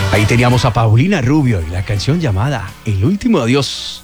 Ahí teníamos a Paulina Rubio y la canción llamada El Último Adiós.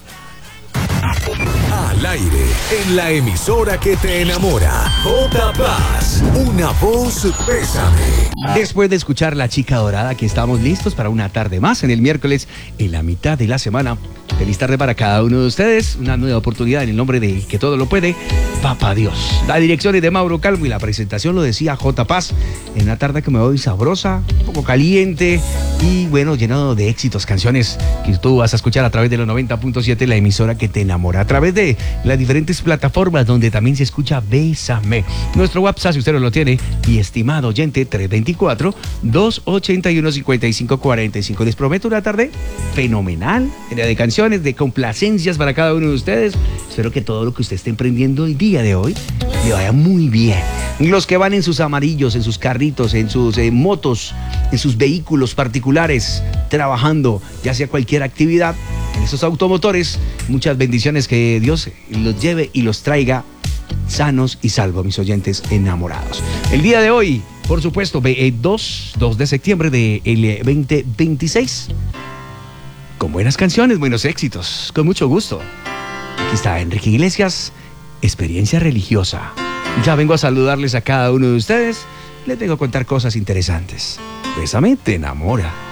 Al aire, en la emisora que te enamora. J Paz, una voz Bésame. Después de escuchar La Chica Dorada, aquí estamos listos para una tarde más en el miércoles, en la mitad de la semana. Feliz tarde para cada uno de ustedes, una nueva oportunidad en el nombre de que todo lo puede, Papá Dios. La dirección es de Mauro Calvo y la presentación lo decía J Paz, en una tarde que me voy sabrosa, un poco caliente y bueno, lleno de éxitos, canciones que tú vas a escuchar a través de los 90.7, la emisora que te enamora, a través de las diferentes plataformas donde también se escucha Bésame. Nuestro WhatsApp, si usted no lo tiene, mi estimado oyente, 324-281-5545. Les prometo una tarde fenomenal, llena de canciones, de complacencias para cada uno de ustedes. Espero que todo lo que usted esté emprendiendo el día de hoy le vaya muy bien. Los que van en sus amarillos, en sus carritos, en sus motos, en sus vehículos particulares, trabajando, ya sea cualquier actividad, en esos automotores, muchas bendiciones, que Dios los lleve y los traiga sanos y salvos, mis oyentes enamorados. El día de hoy, por supuesto, 2 de septiembre del 2026, con buenas canciones, buenos éxitos, con mucho gusto. Aquí está Enrique Iglesias, Experiencia Religiosa. Ya vengo a saludarles a cada uno de ustedes, les vengo a contar cosas interesantes. Bésame te enamora.